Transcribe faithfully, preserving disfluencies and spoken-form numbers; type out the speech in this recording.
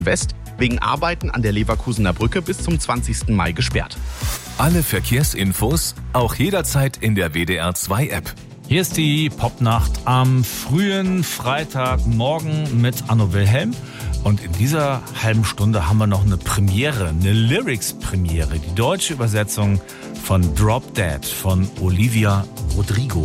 West wegen Arbeiten an der Leverkusener Brücke bis zum zwanzigsten Mai gesperrt. Alle Verkehrsinfos auch jederzeit in der W D R zwei App. Hier ist die Popnacht am frühen Freitagmorgen mit Anno Wilhelm. Und in dieser halben Stunde haben wir noch eine Premiere, eine Lyrics-Premiere. Die deutsche Übersetzung von Drop Dead von Olivia Rodrigo.